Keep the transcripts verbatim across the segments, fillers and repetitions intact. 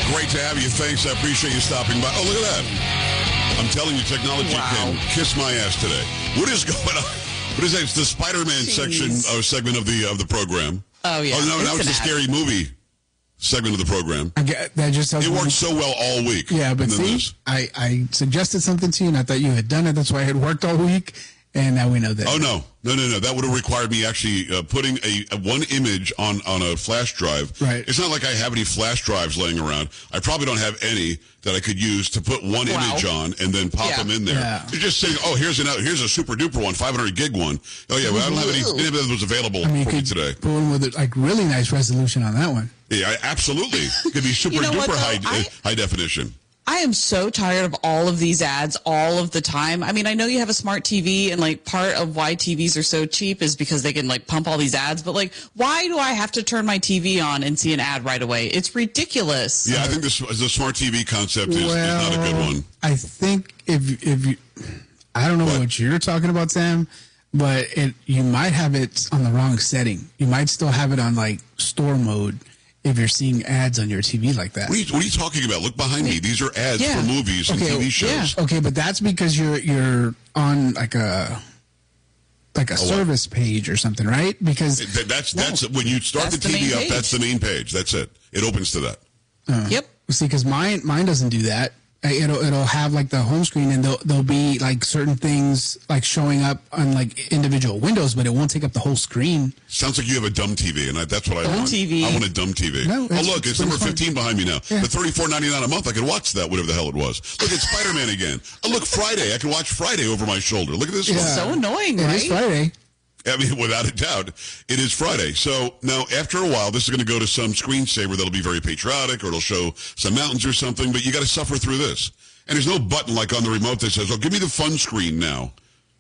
Great to have you. Thanks. I appreciate you stopping by. Oh, look at that. I'm telling you, technology Wow. can kiss my ass today. What is going on? What is that? It's the Spider-Man Jeez. section or segment of the of the program. Oh, yeah. Oh, no, It's now it's an the ad. scary movie segment of the program. I get, that just It worked so well all week. Yeah, but And then see, this. I, I suggested something to you, and I thought you had done it. That's why it had worked all week, and now we know that. Oh, no. No, no, no. That would have required me actually uh, putting a, a one image on, on a flash drive. Right. It's not like I have any flash drives laying around. I probably don't have any that I could use to put one Wow. image on and then pop Yeah. them in there. Yeah. You're just saying, oh, here's, an, here's a super duper one, five hundred gig one. Oh, yeah, well, I don't have any, any of that was available I mean, you for me could today. put one with like really nice resolution on that one. Yeah, I- absolutely. It could be super You know what, duper though? high, I- uh, high definition. I am so tired of all of these ads all of the time. I mean, I know you have a smart T V, and like part of why T Vs are so cheap is because they can like pump all these ads. But like, why do I have to turn my T V on and see an ad right away? It's ridiculous. Yeah, I think this, the smart T V concept is, is not a good one. I think if if you, I don't know What? what, you're talking about, Sam, but it you might have it on the wrong setting. You might still have it on like store mode if you're seeing ads on your T V like that. What are, you, what are you talking about? Look behind me. These are ads Yeah. for movies and Okay, T V shows. yeah. Okay, but that's because you're you're on like a like a what? service page or something, right? Because Th- That's that's when you start That's the the T V main up. page. That's the main page. That's it. It opens to that. Yep. see, because mine mine doesn't do that. Uh, It'll it'll have like the home screen, and there'll there'll be like certain things like showing up on like individual windows, but it won't take up the whole screen. Sounds like you have a dumb T V, and I, that's what I Dumb want. T V. I want a dumb T V. No, oh, it's- look, it's it's number fine. fifteen behind me now. Yeah. The thirty-four ninety-nine a month, I can watch that, whatever the hell it was. Look, it's Spider-Man again. Oh, look, Friday. I can watch Friday over my shoulder. Look at this one. So annoying, It right? is Friday. I mean, without a doubt, it is Friday. So now, after a while, this is going to go to some screensaver that'll be very patriotic, or it'll show some mountains or something, but you got to suffer through this. And there's no button like on the remote that says, oh, give me the fun screen now.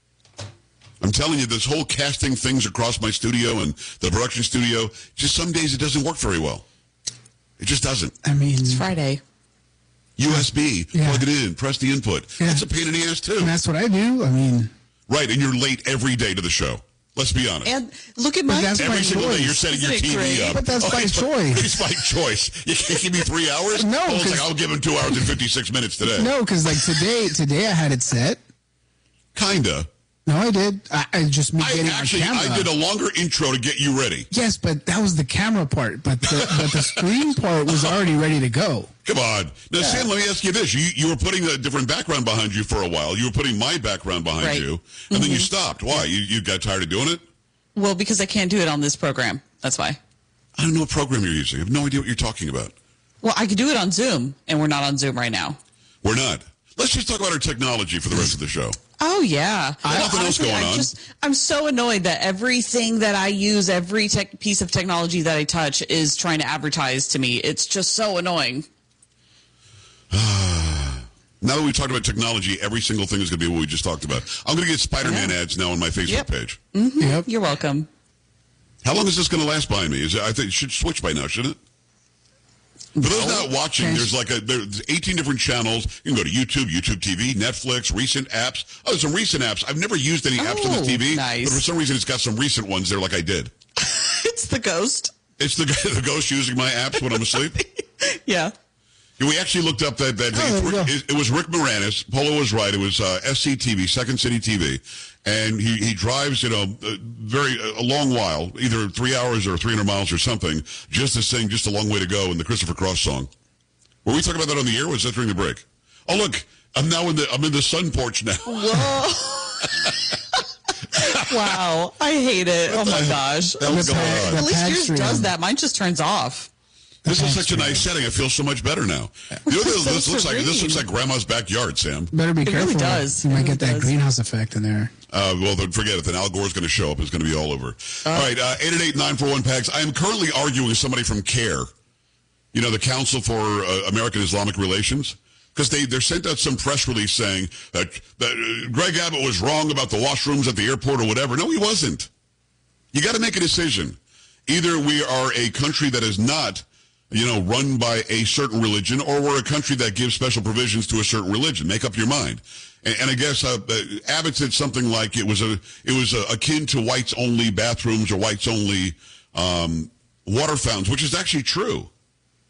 I'm telling you, this whole casting things across my studio and the production studio, just some days it doesn't work very well. It just doesn't. I mean, It's Friday. U S B, Yeah. plug it in, press the input. Yeah. That's a pain in the ass, too. and that's what I do. I mean, Right, and you're late every day to the show. Let's be honest. And look at But my that's Every my single choice. day you're setting your Isn't it T V great? up. But that's by it's choice. It's by choice. You can't give me three hours? No, Oh, it's 'cause- like, I'll give him two hours and fifty-six minutes today. no, because like today, today I had it set. Kinda. No, I did. I, I just me I getting actually, on camera. I did a longer intro to get you ready. Yes, but that was the camera part. But the, but the screen part was already ready to go. Come on. Now, Sam, let me ask you this. You you were putting a different background behind you for a while. You were putting my background behind Right. you, and then you stopped. Why? You, you got tired of doing it? Well, because I can't do it on this program. That's why. I don't know what program you're using. I have no idea what you're talking about. Well, I could do it on Zoom, and we're not on Zoom right now. We're not. Let's just talk about our technology for the rest of the show. Oh yeah. There's nothing else going I'm on. Just, I'm so annoyed that everything that I use, every tech piece of technology that I touch, is trying to advertise to me. It's just so annoying. Now that we've talked about technology, every single thing is going to be what we just talked about. I'm going to get Spider-Man Yeah. ads now on my Facebook Yep. page. Yep. You're welcome. How long is this going to last by me? Is it, I think it should switch by now, shouldn't it? For those not watching, Okay. there's like a there's eighteen different channels. You can go to YouTube, YouTube T V, Netflix, recent apps. Oh, there's some recent apps. I've never used any apps on the Oh, T V, nice. but for some reason it's got some recent ones there like I did. It's the ghost. It's the the ghost using my apps when I'm asleep. Yeah. Yeah, we actually looked up that that thing. Oh, there It's you go. Rick- it, it was Rick Moranis. Polo was right. It was uh, S C T V, Second City T V, and he, he drives you know uh, very a long while, either three hours or three hundred miles or something, just to sing "Just a Long Way to Go" in the Christopher Cross song. Were we talking about that on the air? Or was that during the break? Oh look, I'm now in the I'm in the sun porch now. Whoa. Wow. I hate it. Oh my gosh. That was The going pa- on. At the least pad yours stream. does that. Mine just turns off. This is such a nice setting. I feel so much better now. You know, this, So this looks like this serene. looks like Grandma's backyard, Sam. Better be It careful. really does. You It might really get that does. greenhouse effect in there. Uh, well, then forget it. Then Al Gore's going to show up. It's going to be all over. all right, uh, eight eight eight, nine four one, P A G S. I am currently arguing with somebody from CARE, you know, the Council for uh, American Islamic Relations, because they, they sent out some press release saying that, that uh, Greg Abbott was wrong about the washrooms at the airport or whatever. No, he wasn't. You got to make a decision. Either we are a country that is not, you know, run by a certain religion, or we're a country that gives special provisions to a certain religion. Make up your mind. And, and I guess uh, uh, Abbott said something like it was a it was uh, akin to whites only bathrooms or whites only um, water fountains, which is actually true.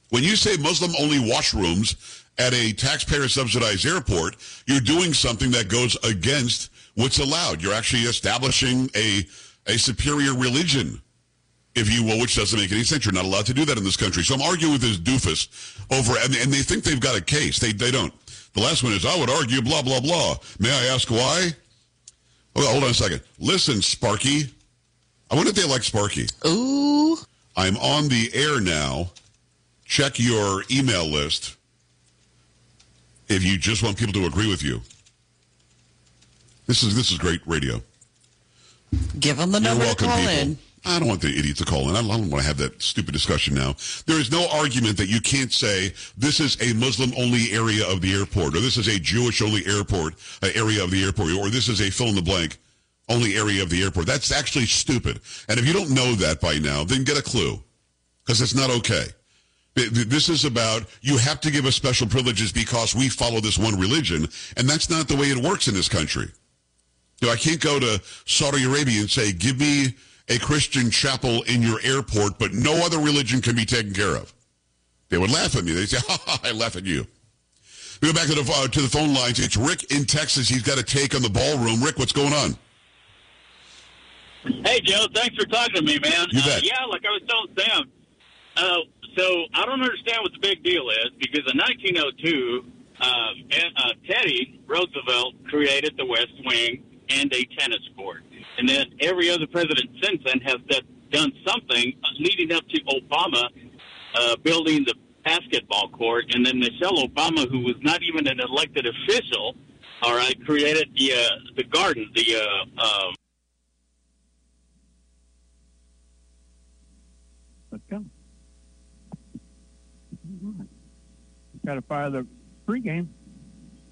When you say Muslim-only washrooms at a taxpayer-subsidized airport, you're doing something that goes against what's allowed. You're actually establishing a a superior religion, if you will, which doesn't make any sense. You're not allowed to do that in this country. So I'm arguing with this doofus over, and, and they think they've got a case. They they don't. The last one is, I would argue, blah, blah, blah. May I ask why? Oh, hold on a second. Listen, Sparky. I wonder if they like Sparky. Ooh. I'm on the air now. Check your email list if you just want people to agree with you. This is this is great radio. Give them the You're number welcome, to call people. in. I don't want the idiot to call in. I don't want to have that stupid discussion now. There is no argument that you can't say this is a Muslim-only area of the airport, or this is a Jewish-only airport uh, area of the airport, or this is a fill-in-the-blank only area of the airport. That's actually stupid. And if you don't know that by now, then get a clue, because it's not okay. This is about, you have to give us special privileges because we follow this one religion, and that's not the way it works in this country. You know, I can't go to Saudi Arabia and say, give me a Christian chapel in your airport, but no other religion can be taken care of. They would laugh at me. They'd say, ha, ha, I laugh at you. We go back to the, uh, to the phone lines. It's Rick in Texas. He's got a take on the ballroom. Rick, what's going on? Hey, Joe. Thanks for talking to me, man. You bet. Uh, yeah, like I was telling Sam. Uh, so I don't understand what the big deal is, because in nineteen oh two, uh, uh, Teddy Roosevelt created the West Wing and a tennis court. And then every other president since then has done something leading up to Obama uh, building the basketball court. And then Michelle Obama, who was not even an elected official, all right, created the uh, the garden, the uh, uh, Let's go. Got to fire the pregame.